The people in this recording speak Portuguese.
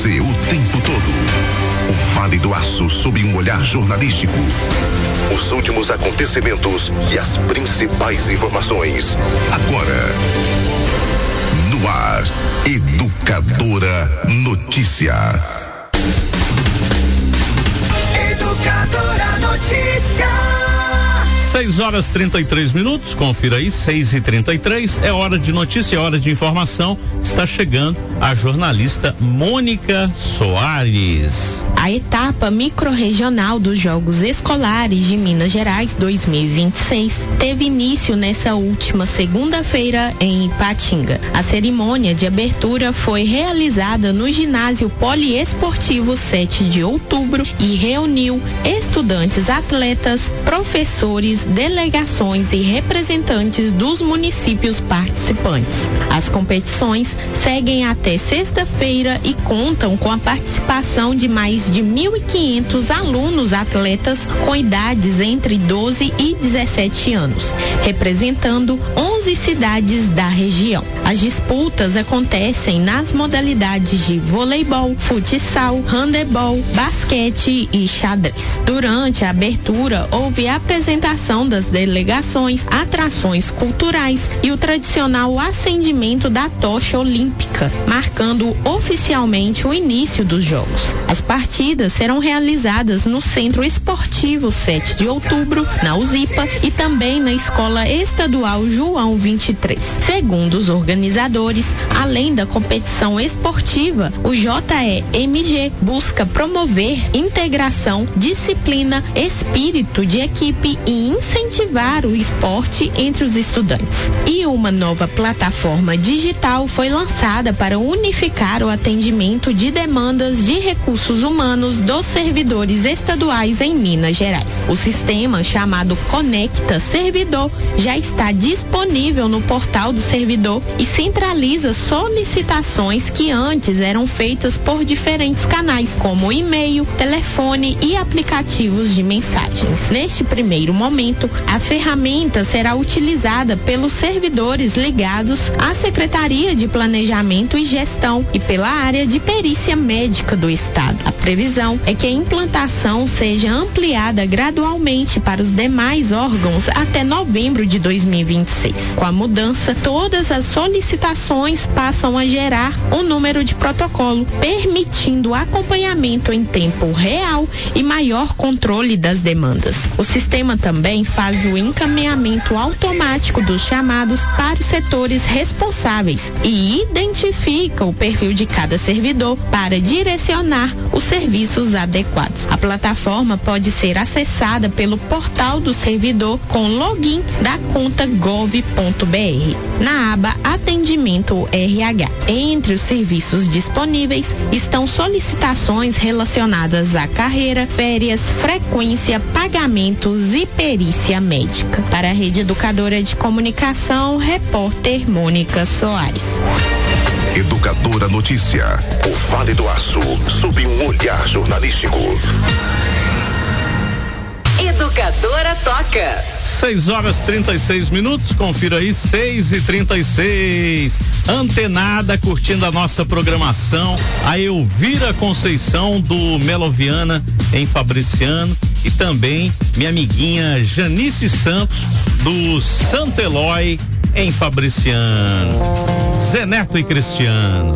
você o tempo todo. O Vale do Aço sob um olhar jornalístico. Os últimos acontecimentos e as principais informações. Agora, no ar, Educadora Notícia. Educadora Notícia. 6h33, confira aí, 6h33, é hora de notícia, é hora de informação. Está chegando a jornalista Mônica Soares. A etapa microrregional dos Jogos Escolares de Minas Gerais 2026 teve início nessa última segunda-feira em Ipatinga. A cerimônia de abertura foi realizada no ginásio poliesportivo 7 de outubro e reuniu estudantes, atletas, professores, delegações e representantes dos municípios participantes. As competições seguem até sexta-feira e contam com a participação de mais de 1.500 alunos atletas com idades entre 12 e 17 anos, representando 11 cidades da região. As disputas acontecem nas modalidades de voleibol, futsal, handebol, basquete e xadrez. Durante a abertura, houve a apresentação das delegações, atrações culturais e o tradicional acendimento da tocha olímpica, marcando oficialmente o início dos Jogos. As partidas serão realizadas no Centro Esportivo 7 de outubro, na USIPA e também na Escola Estadual João 23. Segundo os organizadores, além da competição esportiva, o JEMG busca promover integração, disciplina, espírito de equipe e incentivar o esporte entre os estudantes. E uma nova plataforma digital foi lançada para unificar o atendimento de demandas de recursos humanos dos servidores estaduais em Minas Gerais. O sistema, chamado Conecta Servidor, já está disponível no portal do servidor e centraliza solicitações que antes eram feitas por diferentes canais, como e-mail, telefone e aplicativos de mensagens. Neste primeiro momento, a ferramenta será utilizada pelos servidores ligados à Secretaria de Planejamento e Gestão e pela área de perícia médica do Estado. A previsão é que a implantação seja ampliada gradualmente para os demais órgãos até novembro de 2026. Com a mudança, todas as solicitações passam a gerar um número de protocolo, permitindo acompanhamento em tempo real e maior controle das demandas. O sistema também faz o encaminhamento automático dos chamados para os setores responsáveis e identifica o perfil de cada servidor para direcionar os serviços adequados. A plataforma pode ser acessada pelo portal do servidor com login da conta gov.br, na aba Atendimento RH. Entre os serviços disponíveis estão solicitações relacionadas à carreira, férias, frequência, pagamentos e perícia médica. Para a Rede Educadora de Comunicação, repórter Mônica Soares. Educadora Notícia. O Vale do Aço sob um olhar jornalístico. Educadora toca. 6h36, confira aí, 6h36. Antenada, curtindo a nossa programação, a Elvira Conceição do Meloviana em Fabriciano e também minha amiguinha Janice Santos do Santo Eloy em Fabriciano. Zé Neto e Cristiano.